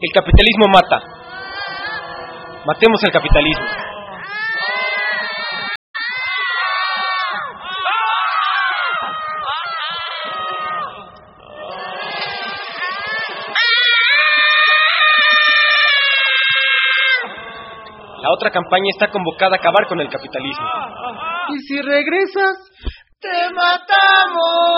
El capitalismo mata. Matemos el capitalismo. La otra campaña está convocada a acabar con el capitalismo. ¿Y si regresas? ¡Te matamos!